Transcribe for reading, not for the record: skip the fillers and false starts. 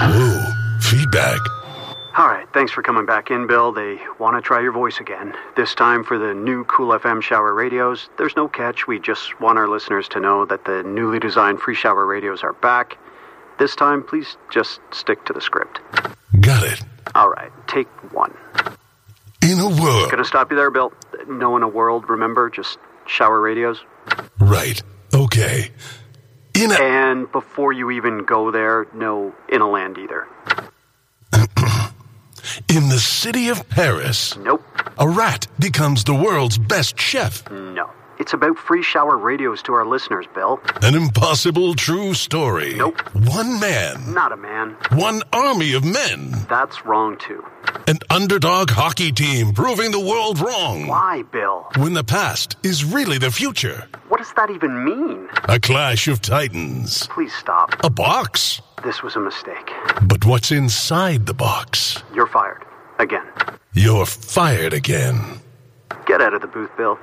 Whoa, feedback. All right, thanks for coming back in, Bill. They want to try your voice again. This time for the new Cool FM shower radios. There's no catch. We just want our listeners to know that the newly designed free shower radios are back. This time, please just stick to the script. Got it. All right, take one. In a world... Gonna stop you there, Bill. No in a world, remember? Just shower radios. Right. Okay. And before you even go there, no in a land either. In the city of Paris... Nope. A rat becomes the world's best chef. No. It's about free shower radios to our listeners, Bill. An impossible true story. Nope. One man. Not a man. One army of men. That's wrong, too. An underdog hockey team proving the world wrong. Why, Bill? When the past is really the future. What does that even mean? A clash of titans. Please stop. A box. This was a mistake. But what's inside the box? You're fired. Again. You're fired again. Get out of the booth, Bill.